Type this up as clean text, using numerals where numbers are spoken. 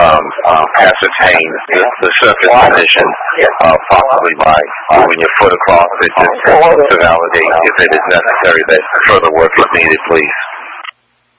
ascertain the surface condition, possibly by moving your foot across it, just to validate if it is necessary that further work is needed, please.